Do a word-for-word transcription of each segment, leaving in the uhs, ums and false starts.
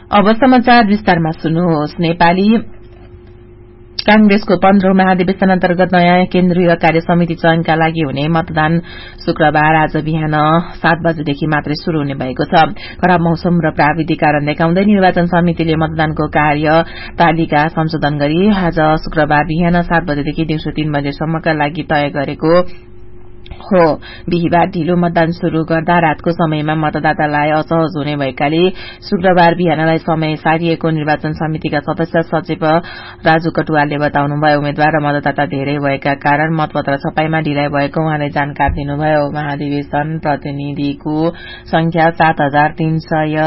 अब समाचार विस्तारमा सुन्नुहोस्। नेपाली कांग्रेसको पन्ध्रौं महाधिवेशन अन्तर्गत नयाँ केन्द्रीय कार्य समिति चयनका लागि हुने मतदान शुक्रबार आज बिहान सात बजेदेखि मात्रै शुरू हुने भएको छ। खराब मौसम र प्राविधिक कारण देखाउँदै निर्वाचन समितिले मतदानको कार्य तालिका संशोधन गरी आज शुक्रबार बिहान सात बजेदेखि दिउँसो तीन बजेसम्मका लागि तय गरेको हो। बिहिबार ढिलो मतदान शुरू गर्दा रातको समयमा मतदातालाई असहज हुने भएकाले शुक्रबार बिहानलाई समय सारिएको निर्वाचन समितिका सदस्य सचिव राजु कटुवालले बताउनुभयो। उम्मेद्वार र मतदाता धेरै भएका कारण मतपत्र छपाईमा ढिलाइ भएको उहाँले जानकारी दिनुभयो। महाधिवेशन प्रतिनिधिको संख्या सात हजार तीन सय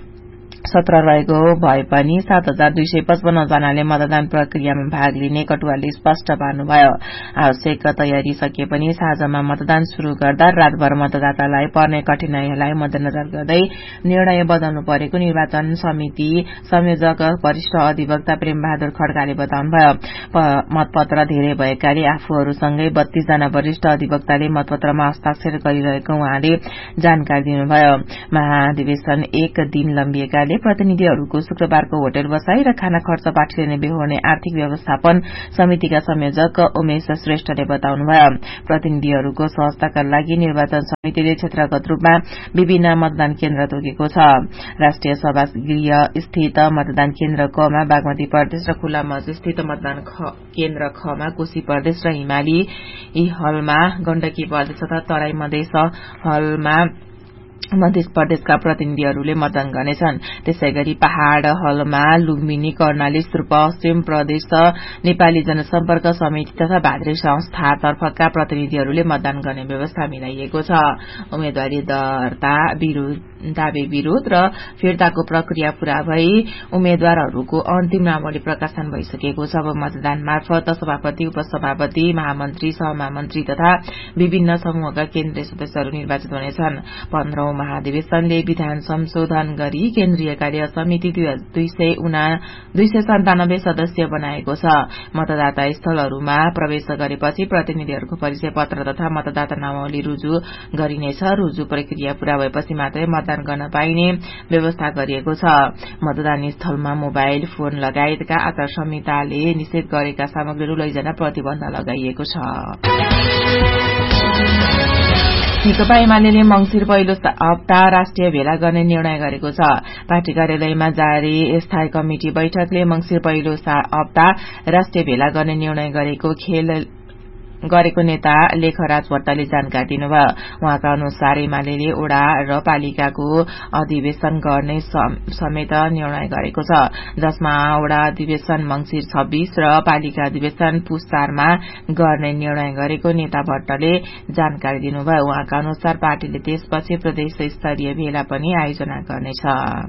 सत्र रहेको भए पनि सात हजार दुई सय पचपन्न जनाले मतदान प्रक्रियामा भाग लिने कटुवालले स्पष्ट पार्नुभयो। आवश्यक तयारी सकिए पनि साँझमा मतदान शुरू गर्दा रातभर मतदातालाई पर्ने कठिनाईलाई मध्यनजर गर्दै निर्णय बदल्नु परेको निर्वाचन समिति संयोजक वरिष्ठ अधिवक्ता प्रेमबहादुर खड्काले बताउनुभयो। मतपत्र धेरै भएकाले आफूहरूसँगै बत्तीस जना वरिष्ठ अधिवक्ताले मतपत्रमा हस्ताक्षर गरिरहेको उहाँले जानकारी दिनुभयो। महाधिवेशन एक दिन लम्बिएका प्रतिनिधिहरूको शुक्रबारको होटल बसाई र खाना खर्च पार्टीले नै बेहोर्ने आर्थिक व्यवस्थापन समितिका संयोजक उमेश श्रेष्ठले बताउनुभयो। प्रतिनिधिहरूको सहजताका लागि निर्वाचन समितिले क्षेत्रगत रूपमा विभिन्न मतदान केन्द्र तोकेको छ। राष्ट्रिय सभा गृह स्थित मतदान केन्द्र क मा बागमती प्रदेश र खुल्ला मञ्च स्थित मतदान केन्द्र ख मा कोशी प्रदेश र हिमाली हलमा गण्डकी प्रदेश तथा तराई मधेस हलमा मध्य प्रदेशका प्रतिनिधिहरूले मतदान गर्नेछन्। त्यसैगरी पहाड़ हलमा लुम्बिनी कर्णाली पश्चिम प्रदेश नेपाली जनसम्पर्क समिति तथा भाद्रे संस्थातर्फका प्रतिनिधिहरूले मतदान गर्ने व्यवस्था मिलाइएको छ। उम्मेद्वारी दर्ता दावी विरोध र फिर्ताको प्रक्रिया पूरा भई उम्मेद्वारहरूको अन्तिम नामावली प्रकाशन भइसकेको छ। अब मतदान मार्फत सभापति, उपसभापति, महामन्त्री, सहमहामन्त्री तथा विभिन्न समूहका केन्द्रीय सदस्यहरू निर्वाचित हुनेछन्। पन्ध्रौं महाधिवेशनले विधान संशोधन गरी केन्द्रीय कार्य समिति दुई सय सन्तानब्बे सदस्य बनाएको छ। मतदाता स्थलहरूमा प्रवेश गरेपछि प्रतिनिधिहरूको परिचय पत्र तथा मतदाता नामावली रुजु गरिनेछ। रुजु प्रक्रिया पूरा भएपछि मात्रै मतदान गर्न पाइने व्यवस्था गरिएको छ। मतदान स्थलमा मोबाइल फोन लगायतका आचार संहिताले निषेध गरेका सामग्रीहरू लैजान प्रतिबन्ध लगाइएको छ। नेकपा एमाले मंगिर पहिलो हप्ता राष्ट्रिय भेला गर्ने निर्णय गरेको छ। पार्टी कार्यालयमा जारी स्थायी कमिटी बैठकले मंगिर पहिलो हप्ता राष्ट्रिय भेला गर्ने निर्णय गरेको खेल गरेको नेता लेखराज भट्टले जानकारी दिनुभयो। उहाँका अनुसार एमाले ओडा र पालिकाको अधिवेशन गर्ने समेत निर्णय गरेको छ, जसमा ओडा अधिवेशन मंगिर छब्बीस र पालिका अधिवेशन पुस चारमा गर्ने निर्णय गरेको नेता भट्टले जानकारी दिनुभयो। उहाँका अनुसार पार्टीले त्यसपछि प्रदेश स्तरीय भेला पनि आयोजना गर्नेछ।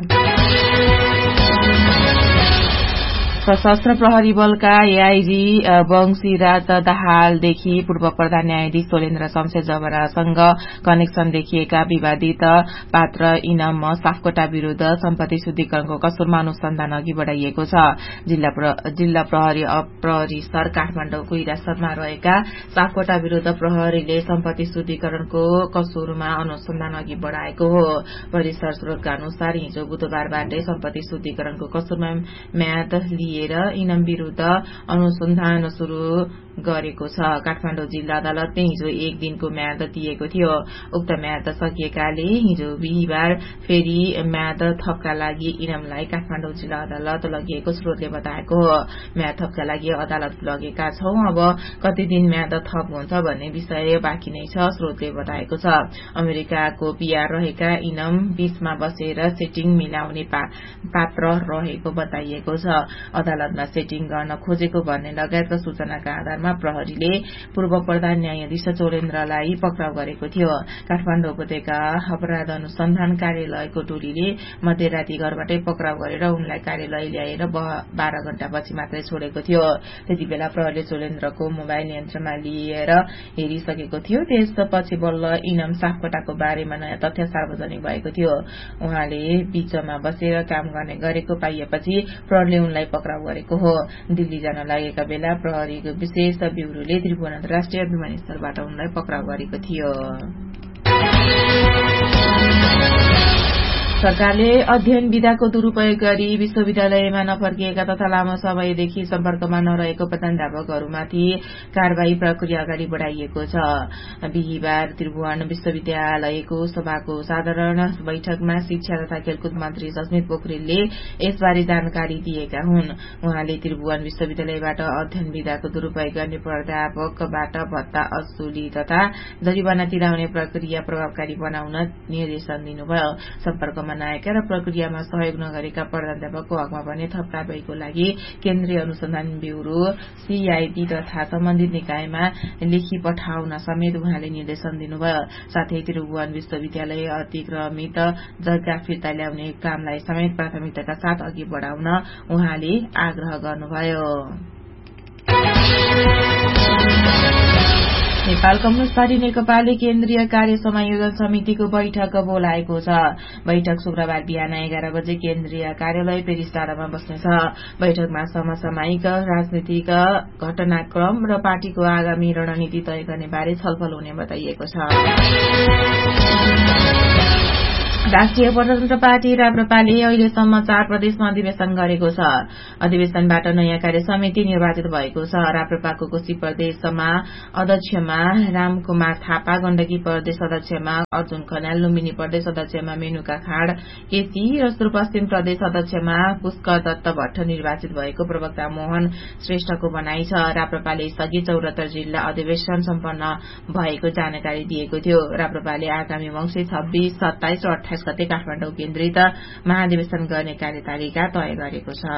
सशस्त्र प्रहरी बलका एआईजी वंशीराज दाहालदेखि पूर्व प्रधान न्यायाधीश सोलेन्द्र शमशेर जबरासँग कनेक्सन देखिएका विवादित पात्र इनाम सापकोटा विरूद्ध सम्पत्ति शुद्धिकरणको कसुरमा अनुसन्धान अघि बढ़ाइएको छ। जिल्ला प्रहरी अपरिसर काठमाडौँको हिरासतमा रहेका सापकोटा विरूद्ध प्रहरीले सम्पत्ति शुद्धिकरणको कसुरमा अनुसन्धान अघि बढ़ाएको हो। परिसर स्रोतका अनुसार हिजो बुधबारबाटै सम्पत्ति शुद्धिकरणको कसुरमा म्याद लिएर इनाम विरूद्ध अनुसन्धान शुरू गरेको छ। काठमाडौँ जिल्ला अदालतले हिजो एक दिनको म्याद दिएको थियो। उक्त म्याद सकिएकाले हिजो बिहिबार फेरि म्याद थपका लागि इनामलाई काठमाडौँ जिल्ला अदालत लगिएको स्रोतले बताएको हो। म्याद थपका लागि अदालत लगेका छौं, अब कति दिन म्याद थप हुन्छ भन्ने विषय बाँकी नै छ, स्रोतले बताएको छ। अमेरिकाको पीआर रहेका इनाम बीचमा बसेर सेटिङ मिलाउने पात्र रहेको बताइएको छ। अदालतमा सेटिङ गर्न खोजेको भन्ने लगायतका सूचनाका आधारमा प्रहरीले पूर्व प्रधान न्यायाधीश चोलेन्द्रलाई पक्राउ गरेको थियो। काठमाडौँ उपत्यका अपराध अनुसन्धान कार्यालयको टोलीले मध्यराती घरबाटै पक्राउ गरेर उनलाई कार्यालय ल्याएर बाह्र घण्टापछि मात्रै छोडेको थियो। त्यति बेला प्रहरीले चोलेन्द्रको मोबाइल यन्त्रमा लिएर हेरिसकेको थियो। त्यसपछि बल्ल इनाम सापकोटाको बारेमा नयाँ तथ्य सार्वजनिक भएको थियो। उहाँले बीचमा बसेर काम गर्ने गरेको पाइएपछि प्रहरीले उनलाई पक्राउ गरेको हो। दिल्ली जान लागेका बेला प्रहरीको विशेष ब्यूरोले त्रिभुवन अन्तर्राष्ट्रिय विमानस्थलबाट उनलाई पक्राउ गरेको थियो। सरकारले अध्ययन विधाको दुरूपयोग गरी विश्वविद्यालयमा नफर्किएका तथा लामो समयदेखि सम्पर्कमा नरहेको प्रधानाध्यापकहरूमाथि कार्यवाही प्रक्रिया अगाडि बढ़ाइएको छ। बिहिबार त्रिभुवन विश्वविद्यालयको सभाको साधारण बैठकमा शिक्षा तथा खेलकुद मन्त्री सस्मित पोखरेलले यसबारे जानकारी दिएका हुन्। उहाँले त्रिभुवन विश्वविद्यालयबाट अध्ययन विधाको दुरूपयोग गर्ने प्राध्यापकबाट भत्ता असुली तथा जरिवाना तिराउने प्रक्रिया प्रभावकारी बनाउन निर्देशन दिनुभयो। सम्पर्कमा नआएका र प्रक्रियामा सहयोग नगरेका प्रधानाध्यापकको हकमा भने थप कारबाहीको लागि केन्द्रीय अनुसन्धान ब्यूरो सीआईडी तथा सम्बन्धित निकायमा लेखी पठाउन समेत उहाँले निर्देशन दिनुभयो। साथै त्रिभुवन विश्वविद्यालय अतिक्रमित जग्गा फिर्ता ल्याउने कामलाई समेत प्राथमिकताका साथ अघि बढ़ाउन उहाँले आग्रह गर्नुभयो। नेपाल कम्युनिष्ट पार्टी नेकपाले केन्द्रीय कार्य समायोजन समितिको बैठक बोलाएको छ। बैठक शुक्रबार बिहान एघार बजे केन्द्रीय कार्यालय पेरिस डाँडामा बस्नेछ। बैठकमा समसामयिक राजनीतिक घटनाक्रम र पार्टीको आगामी रणनीति तय गर्ने बारे छलफल हुने बताइएको छ। राष्ट्रिय प्रजातन्त्र पार्टी राप्रपाले अहिलेसम्म चार प्रदेशमा अधिवेशन गरेको छ। अधिवेशनबाट नयाँ कार्य समिति निर्वाचित भएको छ। राप्रपाको कोशी प्रदेशमा अध्यक्षमा रामकुमार थापा, गण्डकी प्रदेश अध्यक्षमा अर्जुन खनाल, लुम्बिनी प्रदेश अध्यक्षमा मेनुका खाड़ केसी र सुदूरपश्चिम प्रदेश अध्यक्षमा पुष्कर दत्त भट्ट निर्वाचित भएको प्रवक्ता मोहन श्रेष्ठको भनाइ छ। राप्रपाले यसअघि चौरात्तर जिल्ला अधिवेशन सम्पन्न भएको जानकारी दिएको थियो। राप्रपाले आगामी मंसिर छब्बीस, सत्ताइस र अठाइस गते काठमाडौँ केन्द्रित महाधिवेशन गर्ने कार्यतालिका तय गरेको छ।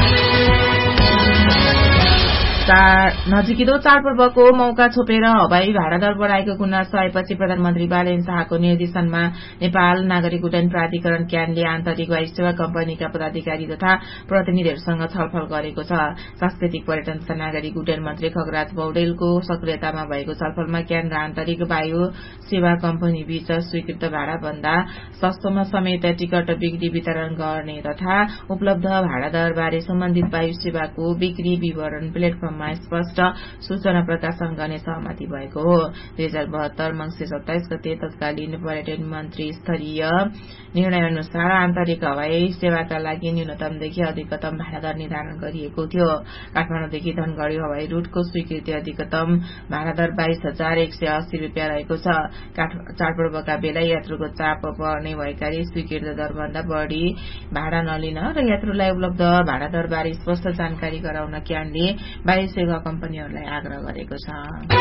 नजिकिदो चाडपर्वको मौका छोपेर हवाई भाडा दर बढ़ाएको गुनासो आएपछि प्रधानमन्त्री बालेन शाहको निर्देशनमा नेपाल नागरिक उड्डयन प्राधिकरण क्यानले आन्तरिक वायु सेवा कम्पनीका पदाधिकारी तथा प्रतिनिधिहरूसँग छलफल गरेको छ। सांस्कृतिक पर्यटन तथा नागरिक उड्डयन मन्त्री खगराज पौडेलको सक्रियतामा भएको छलफलमा क्यान र आन्तरिक वायु सेवा कम्पनी बीच स्वीकृत भाडा भन्दा सस्तोमा समेत टिकट बिक्री वितरण गर्ने तथा उपलब्ध भाडा दर बारे सम्बन्धित वायु सेवाको बिक्री विवरण प्लेटफर्म स्पष्ट सूचना प्रकाशन गर्ने सहमति भएको हो। दुई हजार बहत्तर मंसिर सत्ताइस गते तत्कालीन पर्यटन मन्त्री स्तरीय निर्णय अनुसार आन्तरिक हवाई सेवाका लागि न्यूनतमदेखि अधिकतम भाडा दर निर्धारण गरिएको थियो। काठमाडौँदेखि धनगढ़ी हवाई रूटको स्वीकृति अधिकतम भाडा दर बाइस हजार एक सय अस्सी रूपियाँ रहेको छ। चाडपर्वका बेला यात्रुको चाप पर्ने भएकाले स्वीकृत दरभन्दा बढ़ी भाडा नलिन र यात्रुलाई उपलब्ध भाडा दर बारे स्पष्ट जानकारी गराउन क्यानले वायु सेवा कम्पनीहरूलाई आग्रह गरेको छ।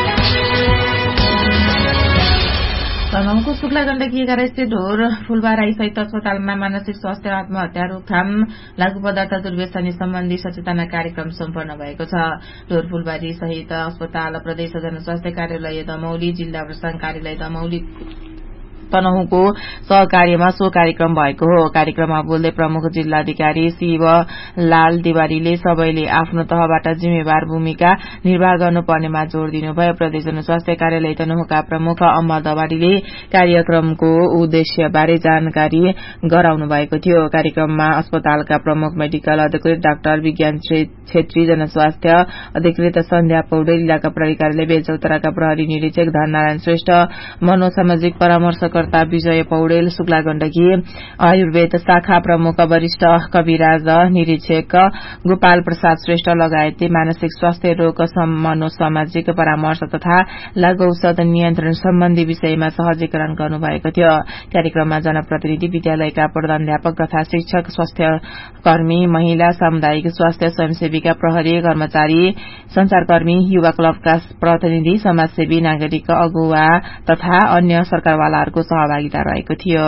तनहुँको शुक्ला गण्डकी एघार स्थित ढोर फुलबाराई सहित अस्पतालमा मानसिक स्वास्थ्य आत्महत्या रोकथाम लागू पदार्थ दुर्व्यसनी सम्बन्धी सचेतना कार्यक्रम सम्पन्न भएको छ। ढोर फुलबारी सहित अस्पताल प्रदेश जनस्वास्थ्य कार्यालय दमौली, जिल्ला प्रशासन कार्यालय दमौली तनहुँको सहकार्यमा सो कार्यक्रम भएको हो। कार्यक्रममा बोल्दै प्रमुख जिल्लाधिकारी शिव लाल तिवारीले सबैले आफ्नो तहबाट जिम्मेवार भूमिका निर्वाह गर्नुपर्नेमा जोड़ दिनुभयो। प्रदेश जनस्वास्थ्य कार्यालय तनहुँका प्रमुख अम्मा दवारीले कार्यक्रमको उद्देश्य बारे जानकारी गराउनु भएको थियो। कार्यक्रममा अस्पतालका प्रमुख मेडिकल अधिकृत डाक्टर विज्ञान छेत्री, जनस्वास्थ्य अधिकृत सन्ध्या पौडेल, इलाका प्रहरी कार्यालय बेलचौतराका प्रहरी निरीक्षक धननारायण श्रेष्ठ, मनोसामाजिक परामर्शकर्ता विजय पौडेल, शुक्ला गण्डकी आयुर्वेद शाखा प्रमुख वरिष्ठ कविराज निरीक्षक गोपाल प्रसाद श्रेष्ठ लगायतले मानसिक स्वास्थ्य रोग, मनोसामाजिक परामर्श तथा लागू औषध नियन्त्रण सम्बन्धी विषयमा सहजीकरण गर्नुभएको थियो। कार्यक्रममा जनप्रतिनिधि, विद्यालयका प्रधानाध्यापक तथा शिक्षक, स्वास्थ्य कर्मी, महिला, सामुदायिक स्वास्थ्य स्वयंसेविका, प्रहरी कर्मचारी, संचारकर्मी, युवा क्लबका प्रतिनिधि, समाजसेवी, नागरिक अगुवा तथा अन्य सरकारवालाहरूको सहभागिता रहेको थियो।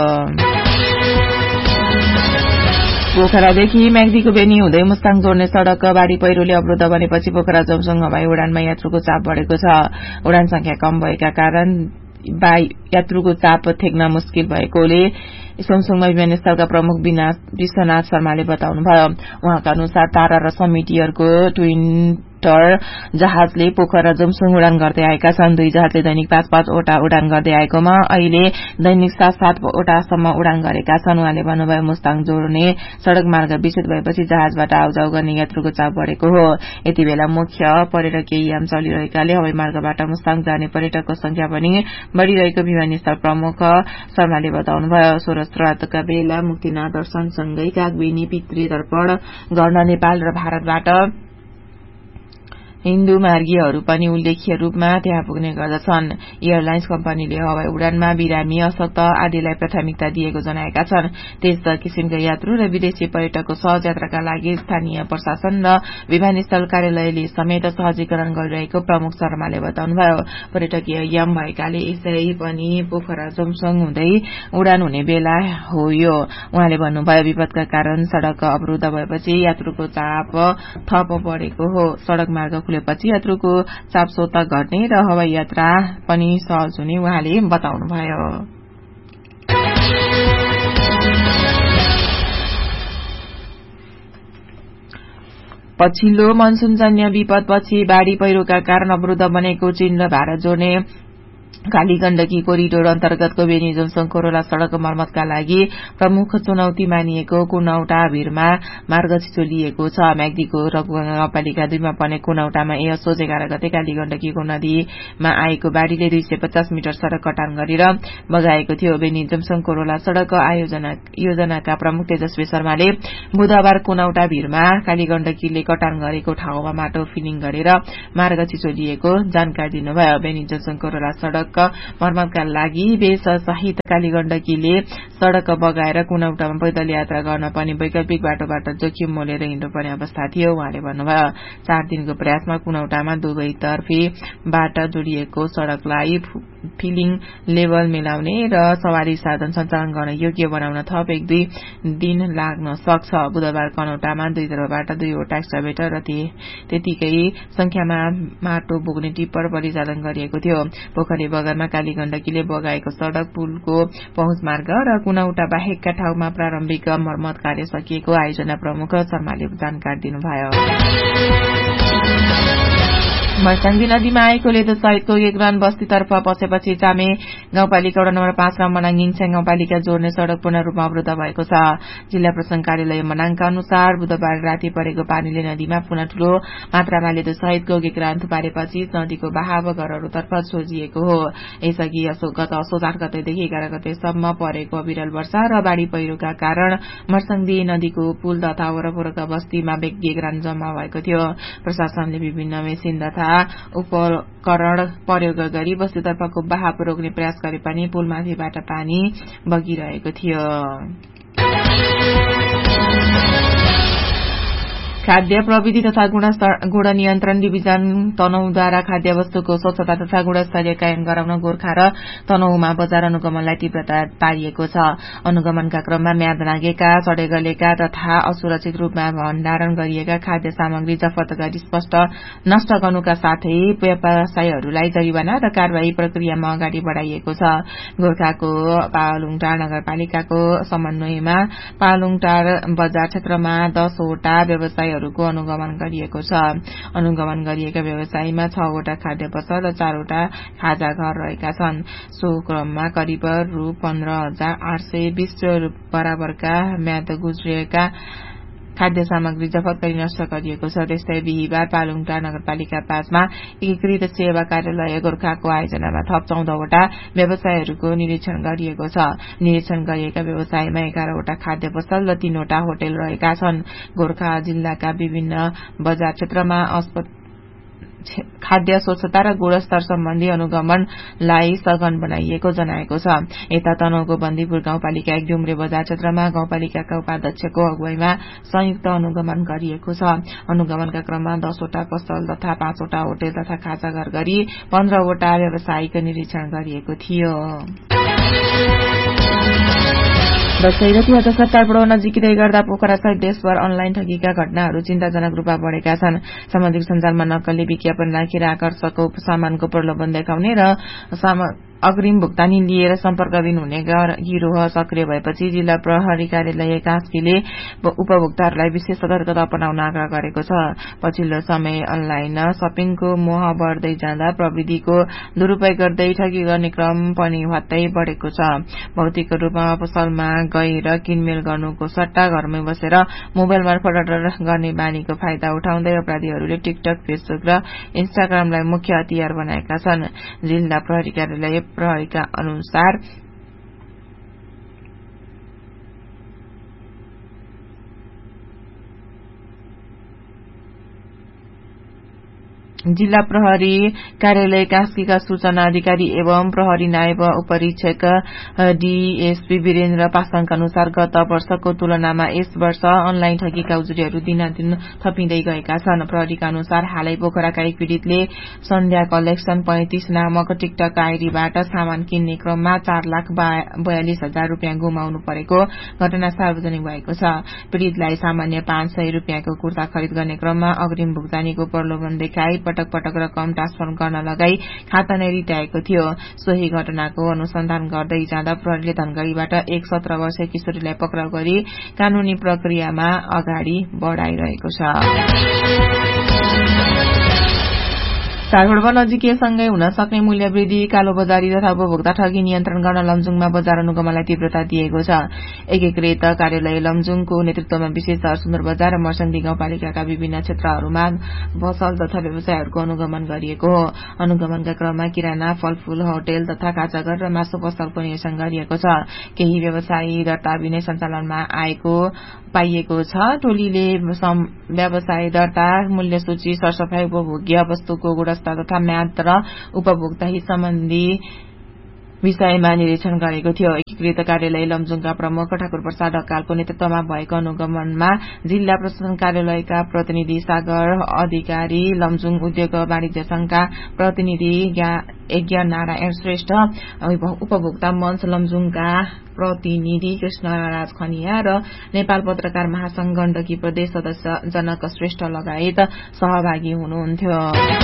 पोखरादेखि म्याग्दीको बेनी हुँदै मुस्ताङ जोड्ने सड़क बाढ़ी पहिरोले अवरुद्ध बनेपछि पोखरा जोमसोङ हवाई उडानमा यात्रुको चाप बढ़ेको छ। उडान संख्या कम भएका कारण यात्रुको चाप थेक्न मुस्किल भएकोले सोमसोङमा विमानस्थलका प्रमुख विश्वनाथ शर्माले बताउनुभयो। उहाँका अनुसार तारा र समिटियरको ट्विन चार्टर जहाजले पोखरा जुमसुङ उडान गर्दै आएका छन्। दुई जहाजले दैनिक पाँच पाँचवटा उडान गर्दै आएकोमा अहिले दैनिक सात सातवटासम्म उडान गरेका छन्। उहाँले भन्नुभयो मुस्ताङ जोड्ने सड़क मार्ग विच्छेद भएपछि जहाजबाट आउजाउ गर्ने यात्रुको चाप बढ़ेको हो। यति बेला मुख्य पर्यटकीय याम चलिरहेकाले हवाई मार्गबाट मुस्ताङ जाने पर्यटकको संख्या पनि बढ़िरहेको विमानस्थल प्रमुख शर्माले बताउनुभयो। सोह्र श्राद्धका बेला मुक्तिनाथ दर्शनसँगै कागबिनी पितृ तर्पण गर्न नेपाल र भारतबाट हिन्दू मार्गीहरू पनि उल्लेख्य रूपमा त्यहाँ पुग्ने गर्दछन्। एयरलाइन्स कम्पनीले हवाई उडानमा बिरामी अशक्त आदिलाई प्राथमिकता दिएको जनाएका छन्। त्यस्ता किसिमका यात्रु र विदेशी पर्यटकको सहज यात्राका लागि स्थानीय प्रशासन र विमानस्थल कार्यालयले समेत सहजीकरण गरिरहेको प्रमुख शर्माले बताउनुभयो। पर्यटकीय याम भएकाले यसै पनि पोखरा जुमसुङ हुँदै उडान हुने बेला हो यो। उहाँले भन्नुभयो विपदका कारण सड़क अवरुद्ध भएपछि यात्रुको चाप थप बढ़ेको हो। सड़क मार्ग खुलेपछि यात्रुको चाप स्वत घट्ने र हवाई यात्रा पनि सहज हुने उहाँले बताउनुभयो। पछिल्लो मनसूनजन्य विपदपछि बाढ़ी पहिरोका कारण अवरुद्ध बनेको चीन र भारत जोड्ने काली गण्डकी कोरिडोर अन्तर्गतको बेनी जुमसुङ कोरोला सड़क मर्मतका लागि प्रमुख चुनौती मानिएको कुनौटा भिरमा मार्ग छिचोलिएको छ। म्याग्दीको रघुगंगा गाउँपालिका दुईमा पर्ने कुनौटामा ए असोज एघार गते काली गण्डकीको नदीमा आएको बाढ़ीले दुई सय पचास मिटर सड़क कटान गरेर बगाएको थियो। बेनी जुमसुङ कोरोला सड़क आयोजना योजनाका प्रमुख तेजस्वी शर्माले बुधबार कुनौटा भिरमा काली गण्डकीले कटान गरेको ठाउँमा माटो फिलिङ गरेर मार्ग छिचोलिएको जानकारी दिनुभयो। बेनी जुमसुङ कोरोला सड़क मर्मतका लागि बेस सहित काली गण्डकीले सड़क बगाएर कुनौटामा पैदल यात्रा गर्न पनि वैकल्पिक बाटोबाट जोखिम मोलेर हिँड्नुपर्ने अवस्था थियो। उहाँले भन्नुभयो चार दिनको प्रयासमा कुनौटामा दुवैतर्फीबाट जोडिएको सड़कलाई फिलिङ लेभल मिलाउने र सवारी साधन सञ्चालन गर्न योग्य बनाउन थप एक दुई दिन लाग्न सक्छ। बुधबार कनौटामा दुई तर्फबाट दुईवटा एक्सकाभेटर र त्यतिकै संख्यामा माटो बोक्ने टिप्पर परिचालन गरिएको थियो। पोखरी बगरमा काली गण्डकीले बगाएको सड़क पुलको पहुँच मार्ग र कुनौटा बाहेकका ठाउँमा प्रारम्भिक मर्मत कार्य सकिएको आयोजना प्रमुख शर्माले जानकारी दिनुभयो। मर्साङदी नदीमा आएको लेदो सहितको गेगरान बस्तीतर्फ पसेपछि चामे गाउँपालिका वडा नम्बर पाँच र मनाङ गिङछ्याङ गाउँपालिका जोड्ने सड़क पूर्ण रूपमा अवरुद्ध भएको छ। जिल्ला प्रशासन कार्यालय मनाङका अनुसार बुधबार राति परेको पानीले नदीमा पुनः ठूलो मात्रामा लेदो सहितको गेगरान थुपारेपछि नदीको बहाव घरहरूतर्फ सोझिएको हो। यसअघि गत असोज आठ गतेदेखि एघार गतेसम्म परेको अविरल वर्षा र बाढ़ी पहिरोका कारण मर्साङदी नदीको पुल तथा वरपरका बस्तीमा गेगरान जम्मा भएको थियो। प्रशासनले विभिन्न मेसिन तथा उपकरण प्रयोग गरी बस्तीतर्फको बहाव रोक्ने प्रयास गरे पनि पुलमाथिबाट पानी बगिरहेको थियो। खाद्य प्रविधि तथा गुण नियन्त्रण डिभिजन तनहुद्वारा खाद्य वस्तुको स्वच्छता तथा गुणस्तरीय कायम गराउन गोर्खा र तनहुमा बजार अनुगमनलाई तीव्रता पारिएको छ। अनुगमनका क्रममा म्याद लागेका, सडे गलेका तथा असुरक्षित रूपमा भण्डारण गरिएका खाद्य सामग्री जफत गरी स्पष्ट नष्ट गर्नुका साथै व्यवसायीहरूलाई जरिवाना र कार्यवाही प्रक्रियामा अगाडि बढ़ाइएको छ। गोर्खाको पालुङटार नगरपालिकाको समन्वयमा पालुङटार बजार क्षेत्रमा दसवटा व्यवसाय को अनुगमन गरिएको छ। अनुगमन गरिएका व्यवसायीमा छवटा खाद्य पसल र चारवटा खाजा घर रहेका छन्। सो क्रममा करिब रु पन्ध्र हजार आठ सय बीस बराबरका म्याद गुज्रिएका खाद्य सामग्री जफत गरी नष्ट गरिएको छ। त्यस्तै बिहिबार पालुङटार नगरपालिका पाँचमा एकीकृत सेवा कार्यालय गोर्खाको आयोजनामा थप चौधवटा व्यवसायहरूको निरीक्षण गरिएको छ। निरीक्षण गरिएका व्यवसायमा एघारवटा खाद्य पसल र तीनवटा होटल रहेका छन्। गोर्खा जिल्लाका विभिन्न बजार क्षेत्रमा खाद्य स्वच्छता र गुणस्तर सम्बन्धी अनुगमनलाई सघन बनाइएको जनाएको छ। यता तनहुको बन्दीपुर गाउँपालिका एक डुम्रे बजार क्षेत्रमा गाउँपालिकाका उपाध्यक्षको अगुवाईमा संयुक्त अनुगमन गरिएको छ। अनुगमनका क्रममा दसवटा पसल तथा पाँचवटा होटल तथा खाजा घर गरी पन्ध्रवटा व्यवसायको निरीक्षण गरिएको थियो। दशैं र तिहार जस्ता चाडपर्व नजिकै गर्दा पोखरा सहित देशभर अनलाइन ठगीका घटनाहरू चिन्ताजनक रूपमा बढ़ेका छन्। सामाजिक सञ्जालमा नक्कली विज्ञापन राखेर आकर्षक सामानको प्रलोभन देखाउने र अग्रिम भुक्तानी लिएर सम्पर्कविहीन हुने गिरोह सक्रिय भएपछि जिल्ला प्रहरी कार्यालय कास्कीले उपभोक्ताहरूलाई विशेष सतर्कता अपनाउन आग्रह गरेको छ। पछिल्लो समय अनलाइन शपिङको मोह बढ्दै जाँदा प्रविधिको दुरूपयोग गर्दै ठगी गर्ने क्रम पनि हत्तै बढ़ेको छ। भौतिक रूपमा पसलमा गएर किनमेल गर्नुको सट्टा घरमै बसेर मोबाइल मार्फत अर्डर गर्ने बानीको फाइदा उठाउँदै अपराधीहरूले टिकटक, फेसबुक र इन्स्टाग्रामलाई मुख्य हतियार बनाएका छन्। जिल्ला प्रहरी कार्यालय प्रहरीका अनुसार जिल्ला प्रहरी कार्यालय कास्कीका सूचना अधिकारी एवं प्रहरी नायब उपरीक्षक डीएसपी वीरेन्द्र पासाङका अनुसार गत वर्षको तुलनामा यस वर्ष अनलाइन ठगीका उजुरीहरू दिनादिन थपिँदै गएका छन्। प्रहरीका अनुसार हालै पोखराका एक पीड़ितले सन्ध्या कलेक्सन पैंतिस नामक टिकटक आईडीबाट सामान किन्ने क्रममा चार लाख बयालिस हजार रूपियाँ गुमाउनु परेको घटना सार्वजनिक भएको छ। पीड़ितलाई सामान्य पाँच सय रूपियाँको कुर्ता खरिद गर्ने क्रममा अग्रिम भुक्तानीको प्रलोभन देखाई पटक पटक रकम ट्रान्सफर गर्न लगाई खाता नै रिटाएको थियो। सोही घटनाको अनुसन्धान गर्दै जाँदा प्रहरीले धनगढ़ीबाट एक सत्र वर्षीय किशोरीलाई पक्राउ गरी कानूनी प्रक्रियामा अगाडि बढ़ाइरहेको छ। चाडपर्व नजिकैसँगै हुन सक्ने मूल्य वृद्धि, कालो बजारी तथा उपभोक्ता ठगी नियन्त्रण गर्न लमजुङमा बजार अनुगमनलाई तीव्रता दिएको छ। एकीकृत कार्यालय लमजुङको नेतृत्वमा विशेष सुन्दर बजार र मर्सन्दी गाउँपालिकाका विभिन्न क्षेत्रहरूमा पसल तथा व्यवसायहरूको अनुगमन गरिएको हो। अनुगमनका क्रममा किराना, फलफूल, होटेल तथा काचाघर र मासु पसलको निरीक्षण गरिएको छ। केही व्यवसायी दर्ता बिनै सञ्चालनमा आएको पाइएको छ। टोलीले व्यवसाय दर्ता, मूल्य सूची, सरसफाई, उपभोग्य वस्तुको गुणस्तर तथा म्याद र उपभोक्ता हित सम्बन्धी विषयमा निरीक्षण गरेको थियो। एकीकृत कार्यालय लमजुङका प्रमुख ठाकुर प्रसाद ढकालको नेतृत्वमा भएको अनुगमनमा जिल्ला प्रशासन कार्यालयका प्रतिनिधि सागर अधिकारी, लमजुङ उद्योग वाणिज्य संघका प्रतिनिधि यज्ञ नारायण श्रेष्ठ, उपभोक्ता मञ्च लमजुङका प्रतिनिधि कृष्णराज खनिया र नेपाल पत्रकार महासंघ गण्डकी प्रदेश सदस्य जनक श्रेष्ठ लगायत सहभागी हुनुहुन्थ्यो।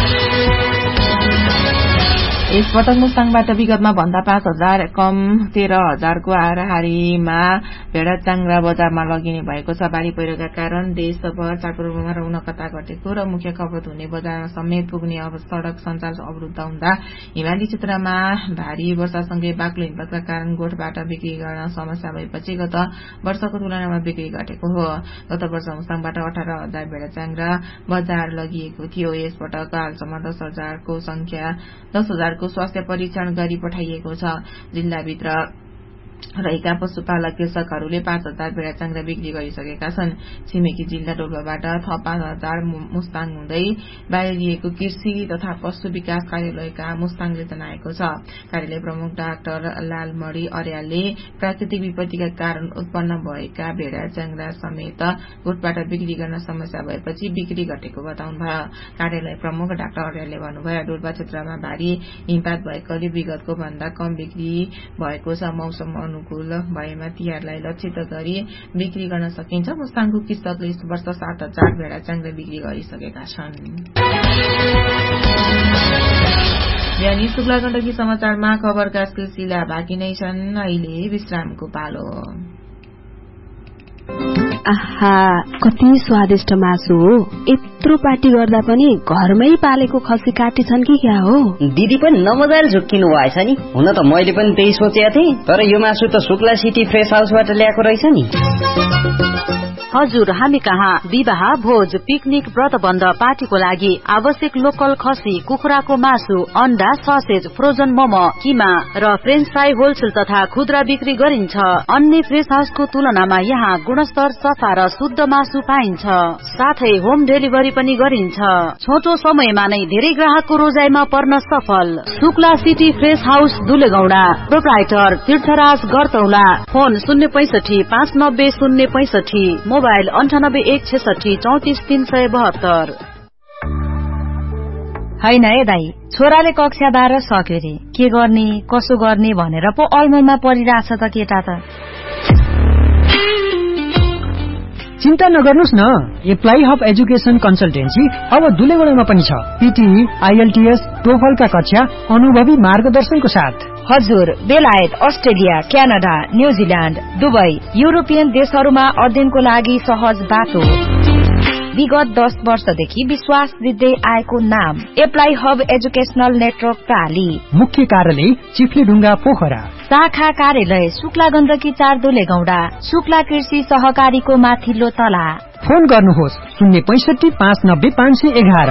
यस पटक मुस्ताङबाट विगतमा भन्दा पाँच हजार कम तेह्र हजारको हाराहारीमा भेडा चाङ्रा बजारमा लगिने भएको छ। बाढ़ी पहिरोका कारण देशभर चाडपर्वमा रौनक कता घटेको र मुख्य खपत हुने बजारमा समेत पुग्ने सड़क सञ्चार अवरुद्ध हुँदा हिमाली क्षेत्रमा भारी वर्षासँगै बाक्लो हिमपातका कारण गोठबाट बिक्री गर्न समस्या भएपछि गत वर्षको तुलनामा बिक्री घटेको हो। गत वर्ष मुस्ताङबाट अठार हजार भेडा चाङ्रा बजार लगिएको थियो। यस पटक हालसम्म दस हजारको संख्या दस हजारको स्वास्थ्य परीक्षण गरी पठाइएको छ। जिल्लाभित्र रहेका पशुपालक कृषकहरूले पाँच हजार भेडा चाङ्रा बिक्री गरिसकेका छन्। छिमेकी जिल्ला डोल्पाबाट थप पाँच हजार मुस्ताङ हुँदै बाहिरिएको कृषि तथा पशु विकास कार्यालयका मुस्ताङले जनाएको छ। कार्यालय प्रमुख डाक्टर लालमणि अर्यालले प्राकृतिक विपत्तिका कारण उत्पन्न भएका भेडा चाङ्रा समेत गोठबाट बिक्री गर्न समस्या भएपछि बिक्री घटेको बताउनुभयो। कार्यालय प्रमुख डाक्टर अर्यालले भन्नुभयो, डोल्पा क्षेत्रमा भारी हिमपात भएकोले विगतको भन्दा कम बिक्री भएको छ। मौसम अनुकूल भएमा तिहारलाई लक्षित गरी बिक्री गर्न सकिन्छ। मुस्ताङको कृषकले यस वर्ष सात हजार भेडा चाङ्रा बिक्री गरिसकेका छन्। यानी शुक्ला गण्डकी समाचारमा खबरका सिलसिला बाँकी नै छन्। अहिले विश्रामको पालो। आहा, कति स्वादिष्ट मासु हो। यत्रो पार्टी गर्दा पनि घरमै पालेको खसी काटेछन् कि क्या हो? दिदी पनि नमजाले झुक्किनु भएछ नि। हुन त मैले पनि त्यही सोचेको थिएँ, तर यो मासु त शुक्ला सिटी फ्रेश हाउसबाट ल्याएको रहेछ नि। हजुर, हामी कहाँ विवाह, भोज, पिकनिक, व्रतबन्ध, पार्टीको लागि आवश्यक लोकल खसी, कुखुराको मासु, अण्डा, ससेज, फ्रोजन मोमो, किमा र फ्रेन्च फ्राई होलसेल तथा खुद्रा बिक्री गरिन्छ। अन्य फ्रेश हाउसको तुलनामा यहाँ गुणस्तर, सफा र शुद्ध मासु पाइन्छ। साथै होम डेलिभरी पनि गरिन्छ। छोटो समयमा नै धेरै ग्राहकको रोजाइमा पर्न सफल Shukla city fresh house दुलेगौडा। Proprietor तीर्थराज गरतौला। फोन शून्य पैंसठी पाँच नब्बे शून्य पैंसठी, मोबाइल अन्ठानब्बे एक छेसठी चौतिस तीन सय बहत्तर। होइन है दाई, छोराले कक्षा बाह्र सक्यो रे, के गर्ने कसो गर्ने भनेर पो अलमलमा परिरहेछ त केटा त। चिन्ता नगर्नुस् न, एप्लाई हब एजुकेशन कन्सल्टेन्सी अब दुलेगौडामा पनि छ। पीटी, आईएलटीएस, टोफलका कक्षा अनुभवी मार्गदर्शनको साथ हजुर बेलायत, Australia, Canada, New Zealand, Dubai, European देशहरूमा अध्ययनको लागि सहज बाटो। विगत दस वर्षदेखि विश्वास दिँदै आएको नाम एप्लाई हब एजुकेशनल नेटवर्क प्राली। मुख्य कार्यालय चिफ्लेढुङ्गा पोखरा। शाखा कार्यालय शुक्ला गण्डकी चार दुलेगौडा, शुक्ला कृषि सहकारीको माथिल्लो तला। फोन गर्नुहोस् शून्य पैसठी पाँच नब्बे पाँच सय एघार।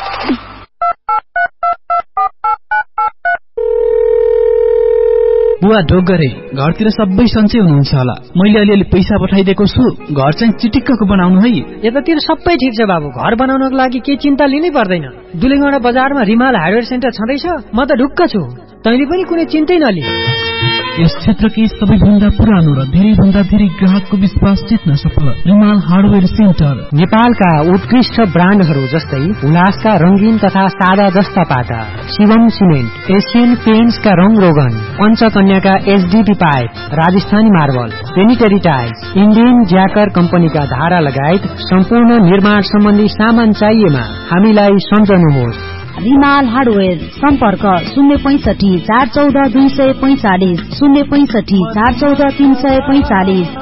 बुवा ढोक गरे, घरतिर सबै सन्चै हुनुहुन्छ होला। मैले अलिअलि पैसा पठाइदिएको छु, घर चाहिँ चिटिक्कको बनाउनु है। यतातिर सबै ठिक छ बाबु, घर बनाउनको लागि केही चिन्ता लिनै पर्दैन। दुलेगौडा बजारमा रिमाल हार्डवेयर सेन्टर छँदैछ, म त ढुक्क छु। तैँले पनि कुनै चिन्तै नलि। यस क्षेत्रकै सबैभन्दा पुरानो र धेरै भन्दा धेरै ग्राहकको विश्वास जित्न सफल रिमाल हार्डवेयर सेन्टर। नेपालका उत्कृष्ट ब्रान्डहरू जस्तै उल्लासका रंगीन तथा सादा जस्ता पाटा, शिवम सिमेन्ट, एशियन पेन्ट्सका रंग रोगन, पञ्चकन्याका HDP pipe, Rajasthani marble, sanitary tiles, Indian ज्याकर कम्पनीका धारा लगायत सम्पूर्ण निर्माण सम्बन्धी सामान चाहिएमा हामीलाई सम्झनुहोस्। रिमाल हार्डवेयर सम्पर्क शून्य पैंसठी चार चौध दुई सय पैंचालिस शून्य पैंसठी चार चौध तीन सय पैंचालिस।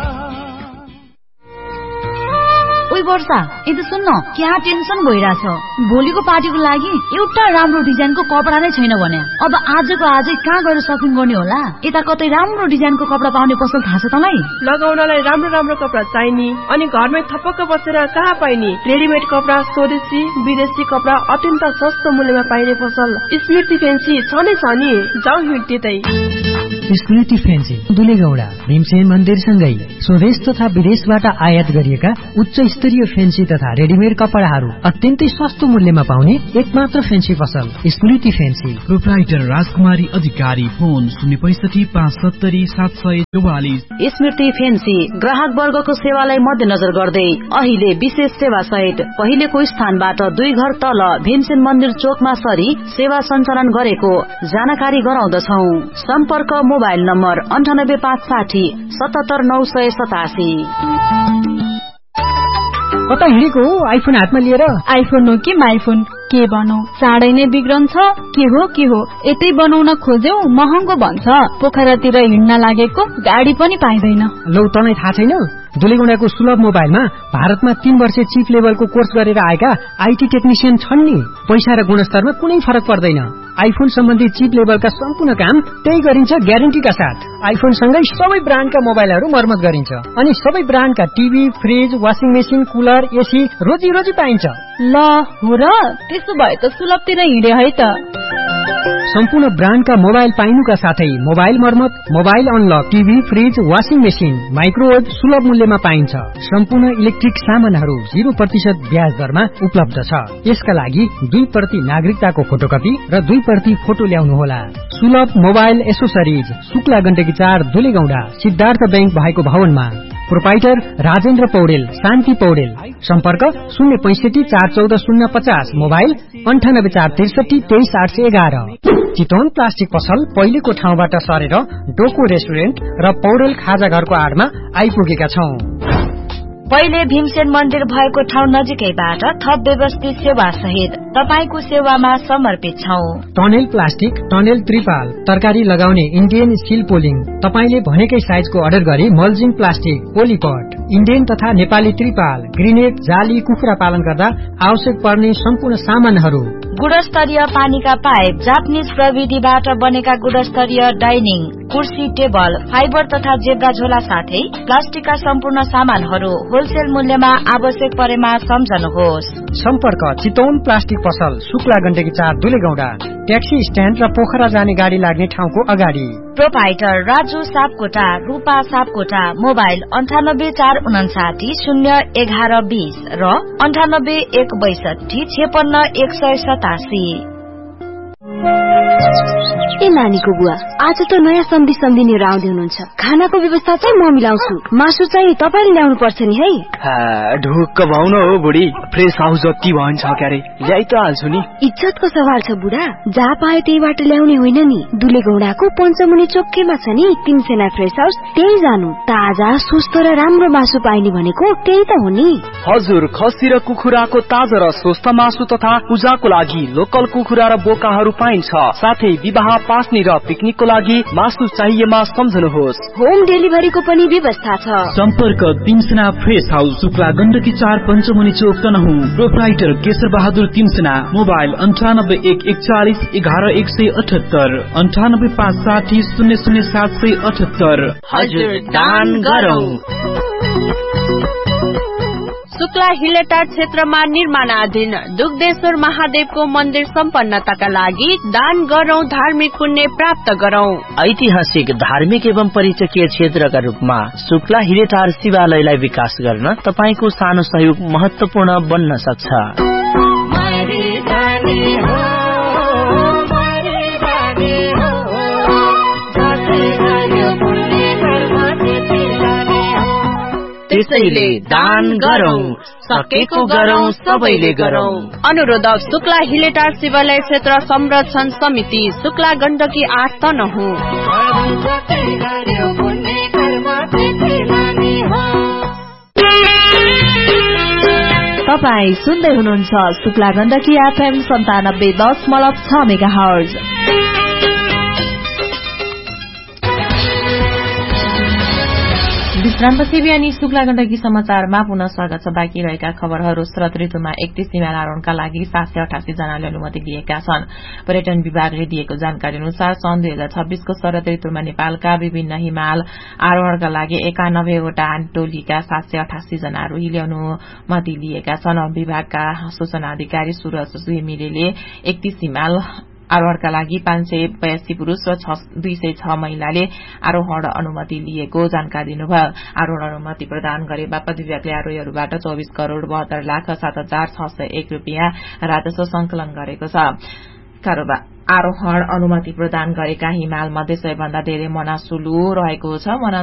ओइ वर्षा, ए त सुन्न, क्या टेन्सन भइरहेछ। भोलिको पार्टीको लागि एउटा राम्रो डिजाइनको कपडा नै छैन भने अब आजको आजै कहाँ गएर सपिङ गर्ने होला? यता कतै राम्रो डिजाइनको कपडा पाउने पसल थाहा छ तँलाई? लगाउनलाई राम्रो राम्रो कपडा चाहिने अनि घरमै थपक्क बसेर कहाँ पाइने? रेडिमेड कपडा, स्वदेशी विदेशी कपडा अत्यन्त सस्तो मूल्यमा पाइने पसल स्मृति फेन्सी छ नै छ नि। जाउँ हिँड्दै तै। स्मृति फेन्सी दुलेगौडा भीमसेन मन्दिरसँगै स्वदेश तथा विदेशबाट आयात गरिएका उच्च स्तरीय फेन्सी तथा रेडिमेड कपडाहरू अत्यन्तै सस्तो मूल्यमा पाउने एकमात्र फेन्सी पसल स्मृति फेन्सी। प्रोप्राइटर राजकुमारी अधिकारी। फोन शून्य पैंसठी पाँच सत्तरी सात सय चौवालिस। स्मृति फेन्सी ग्राहक वर्गको सेवालाई मध्यनजर गर्दै अहिले विशेष सेवा सहित पहिलेको स्थानबाट दुई घर तल भीमसेन मन्दिर चोकमा सरी सेवा सञ्चालन गरेको जानकारी गराउँदछौ। सम्पर्क मोबाइल नम्बर अन्ठानब्बे पाँच साठी सतहत्तर नौ सय सतासी। कता हिँडेको हो आइफोन हातमा लिएर? आइफोन हो कि माइफोन के बनाऊ, चाँडै नै बिग्रन्छ। के हो के हो यतै बनाउन खोज्यौ महँगो भन्छ। पोखरातिर हिँड्न लागेको गाडी पनि पाइँदैन। लौ तँलाई थाहा छैन, दुलेगौडाको सुलभ मोबाइलमा भारतमा तीन वर्ष चिप लेभलको कोर्स गरेर आएका आइटी टेक्निसियन छन् नि। पैसा र गुणस्तरमा कुनै फरक पर्दैन। आइफोन सम्बन्धी चिप लेभलका सम्पूर्ण काम त्यही गरिन्छ ग्यारेन्टीका साथ। आइफोन सँगै सबै ब्रान्डका मोबाइलहरू मर्मत गरिन्छ अनि सबै ब्रान्डका TV, fridge, washing machine, cooler, AC रोजी रोजी पाइन्छ। ल हो र, त्यसो भए त सुलभतिर हिँडे है त। सम्पूर्ण ब्रान्डका मोबाइल पाइनुका साथै मोबाइल मर्मत, mobile unlock, TV, fridge, washing machine, microwave सुलभ मूल्यमा पाइन्छ। सम्पूर्ण इलेक्ट्रिक सामानहरू जीरो प्रतिशत ब्याज दरमा उपलब्ध छ। यसका लागि दुई प्रति नागरिकताको फोटोकपी र दुई प्रति फोटो ल्याउनुहोला। सुलभ मोबाइल एसोसरिज शुक्ला गण्डकी चार दुलेगौडा सिद्धार्थ बैंक भएको भवनमा। प्रोपाइटर राजेन्द्र पौडेल, शान्ति पौडेल। सम्पर्क शून्य पैंसठी चार चौध शून्य पचास, मोबाइल अन्ठानब्बे चार त्रिसठी तेइस आठ सय एघार। चितवन प्लास्टिक पसल पहिलेको ठाउँबाट सरेर डोको रेस्टुरेन्ट र पौडेल खाजा घरको आडमा आइपुगेका छौं। पहिले भीमसेन मन्दिर भएको ठाउँ नजिकैबाट थप व्यवस्थित सेवा सहित तपाईको सेवामा समर्पित छौं। टनेल प्लास्टिक, टनेल त्रिपाल, तरकारी लगाउने इन्डियन स्टिल पोलिङ, तपाईले भनेकै साइजको अर्डर गरे मल्जिङ प्लास्टिक, पोलिपट, इन्डियन तथा नेपाली त्रिपाल, ग्रेनेड, जाली, कुखुरा पालन गर्दा आवश्यक पर्ने सम्पूर्ण सामानहरू। गुणस्तरीय पानीका पाइप, जापानिज प्रविधिबाट बनेका गुणस्तरीय डाइनिङ, कुर्सी, टेबल, फाइबर तथा जेब्रा झोला साथै प्लास्टिकका सम्पूर्ण सामानहरू होलसेल मूल्यमा आवश्यक परेमा सम्झनुहोस्। सम्पर्क चितवन प्लास्टिक पसल शुक्ला गण्डकी चार दुलेगौडा, ट्याक्सी स्ट्यान्ड र पोखरा जाने गाडी लाग्ने ठाउँको अगाडि। प्रोपाइटर राजु सापकोटा, रूपा सापकोटा। मोबाइल अन्ठानब्बे चार उनासाठी शून्य एघार बीस र अन्ठानब्बे एक बैसठी छेपन्न एक सय सतासी। ए नानीको बुवा, आज त नयाँ सम्धी सम्धी लिएर आउँदै हुनुहुन्छ। खानाको व्यवस्था चाहिँ म मिलाउँछु, मासु चाहिँ तपाईँले ल्याउनु पर्छ नि है। ढुक्क भाउन हो बुढी, फ्रेस हाउस जति भन्छ क्यारे ल्याइ त हाल्छु नि। इज्जतको सवाल छ बुढा, जहाँ पायो त्यहीबाट ल्याउने होइन नि। दुलेगौडाको पञ्चमुनि चोकैमा छ नि तिनसेना फ्रेस हाउस, त्यही जानु। ताजा स्वस्थ र राम्रो मासु पाइने भनेको त्यही त हो नि। हजुर, खसी र कुखुराको ताजा र स्वस्थ मासु तथा पूजाको लागि लोकल कुखुरा र बोकाहरू पाइन्छ। साथै विवाह पास्ने र पिकनिकको लागि मासु चाहिएमा सम्झनुहोस्। होम डेलिभरीको पनि व्यवस्था छ। सम्पर्क तिमसेना फ्रेश हाउस, शुक्ला गण्डकी चार पञ्चमुनि चोक तनहुँ। प्रोप्राइटर केशर बहादुर तिमसेना। मोबाइल अन्ठानब्बे एक एकचालिस एघार एक सय अठहत्तर अन्ठानब्बे पाँच साठी शून्य शून्य सात सय अठहत्तर। हजुर दान गरौँ। शुक्ला हिलेटार क्षेत्रमा निर्माणाधीन दुग्धेश्वर महादेवको मन्दिर सम्पन्नताका लागि दान गरौं, धार्मिक पुण्य प्राप्त गरौं। ऐतिहासिक, धार्मिक एवं पर्यटकीय क्षेत्रका रूपमा शुक्ला हिलेटार शिवालयलाई विकास गर्न तपाईको सानो सहयोग महत्वपूर्ण बन्न सक्छ। त्यसैले दान गरौं, सकेको गरौं, सबैले गरौं। अनुरोधक शुक्ला हिलेटार शिवालय क्षेत्र संरक्षण समिति, शुक्ला गण्डकी आठ तनहुँ। तपाई सुन्दै हुनुहुन्छ शुक्ला गण्डकी एफएम सन्तानब्बे दशमलव छ मेगा हर्ज। विश्रामपछि बिहानी शुक्ला गण्डकी समाचारमा पुनः स्वागत छ। बाँकी रहेका खबरहरू। शरद ऋतुमा एकतीस हिमाल आरोहणका लागि सात सय अठासी जनाले अनुमति दिएका छन्। पर्यटन विभागले दिएको जानकारी अनुसार सन् दुई हजार छब्बीसको शरद ऋतुमा नेपालका विभिन्न हिमाल आरोहणका लागि एकानब्बेवटा टोलीका सात सय अठासी जनाहरू हिले अनुमति लिएका छन्। विभागका सूचना अधिकारी सूरज सुमिरेले एकतीस हिमाल आरोहणका लागि पाँच सय बयासी पुरूष र दुई सय छ महिलाले आरोहण अनुमति लिएको जानकारी दिनुभयो। आरोहण अनुमति प्रदान गरे बापत विभागले आरोहीहरूबाट चौबिस करोड़ बहत्तर लाख सात हजार छ सय एक रूपियाँ राजस्व संकलन गरेको छ। कारोबार आरोहण अनुमति प्रदान गरेका हिमाल मध्ये सबैभन्दा धेरै मनासुलु रहेको छ।